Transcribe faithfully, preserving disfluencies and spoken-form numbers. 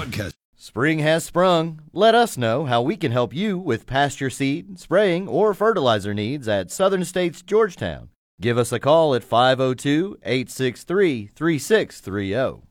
podcast. Spring has sprung. Let us know how we can help you with pasture seed, spraying, or fertilizer needs at Southern States Georgetown. Give us a call at five oh two, eight six three, three six three oh.